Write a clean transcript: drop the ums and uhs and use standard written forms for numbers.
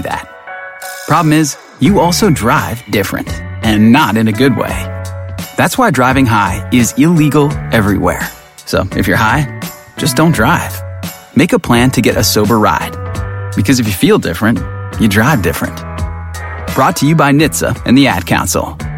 do that. Problem is, you also drive different, and not in a good way. That's why driving high is illegal everywhere. So if you're high, just don't drive. Make a plan to get a sober ride. Because if you feel different, you drive different. Brought to you by NHTSA and the Ad Council.